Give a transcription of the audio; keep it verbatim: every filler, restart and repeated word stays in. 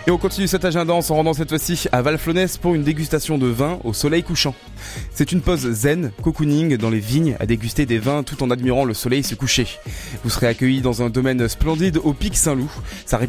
Et on continue cet agenda en s'en rendant cette fois-ci à Valflonès pour une dégustation de vin au soleil couchant. C'est une pause zen, cocooning dans les vignes à déguster des vins tout en admirant le soleil se coucher. Vous serez accueillis dans un domaine splendide au Pic Saint-Loup. Ça